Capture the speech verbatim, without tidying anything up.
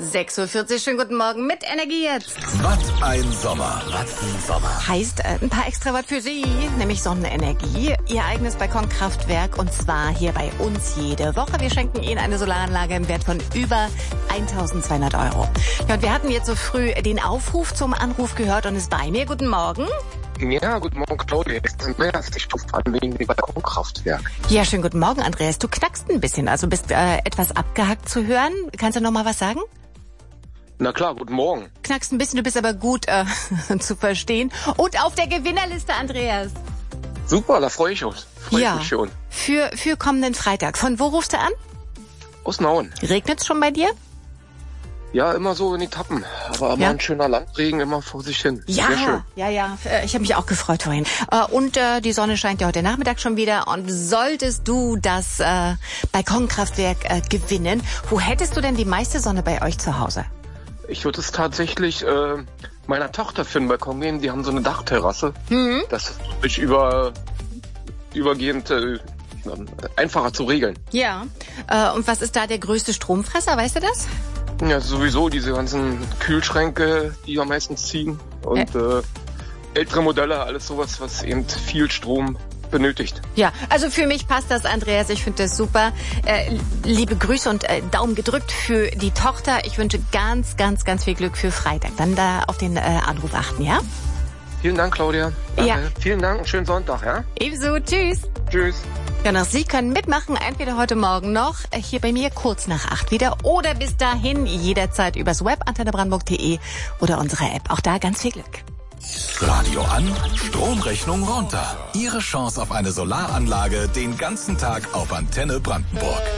sechs Uhr vierzig, schönen guten Morgen mit Energie jetzt. Was ein Sommer, was ein Sommer. Heißt äh, ein paar extra was für Sie, nämlich Sonnenenergie. Ihr eigenes Balkonkraftwerk und zwar hier bei uns jede Woche. Wir schenken Ihnen eine Solaranlage im Wert von über eintausendzweihundert Euro. Ja, und wir hatten jetzt so früh den Aufruf zum Anruf gehört und ist bei mir. Guten Morgen. Ja, guten Morgen, Claudia. Andreas, ich rufe an wegen dem Balkonkraftwerk. Ja, schönen guten Morgen, Andreas. Du knackst ein bisschen, also bist äh, etwas abgehackt zu hören. Kannst du noch mal was sagen? Na klar, guten Morgen. Knackst ein bisschen, du bist aber gut äh, zu verstehen. Und auf der Gewinnerliste, Andreas. Super, da freue ich mich. Freue ja, ich mich schon. Für, für kommenden Freitag. Von wo rufst du an? Aus Nauen. Regnet's schon bei dir? Ja, immer so in Etappen. Aber immer Ja. ein schöner Landregen, immer vor sich hin. Ja, Sehr schön. ja, ja. Äh, Ich habe mich auch gefreut vorhin. Äh, Und äh, die Sonne scheint ja heute Nachmittag schon wieder. Und solltest du das äh, Balkonkraftwerk äh, gewinnen, wo hättest du denn die meiste Sonne bei euch zu Hause? Ich würde es tatsächlich äh, meiner Tochter für den Balkon geben. Die haben so eine Dachterrasse. Mhm. Das ist wirklich über, übergehend äh, einfacher zu regeln. Ja. Äh, Und was ist da der größte Stromfresser? Weißt du das? Ja, sowieso diese ganzen Kühlschränke, die wir meistens ziehen. Und äh, ältere Modelle, alles sowas, was eben viel Strom benötigt. Ja, also für mich passt das, Andreas. Ich finde das super. Äh, liebe Grüße und äh, Daumen gedrückt für die Tochter. Ich wünsche ganz, ganz, ganz viel Glück für Freitag. Dann da auf den äh, Anruf achten, ja? Vielen Dank, Claudia. Danke. Ja. Vielen Dank und schönen Sonntag, ja? Ebenso. Tschüss. Tschüss. Ja, noch Sie können mitmachen, entweder heute Morgen noch, äh, hier bei mir kurz nach acht wieder oder bis dahin jederzeit übers Web antenne brandenburg punkt de oder unsere App. Auch da ganz viel Glück. Radio an, Stromrechnung runter. Ihre Chance auf eine Solaranlage den ganzen Tag auf Antenne Brandenburg.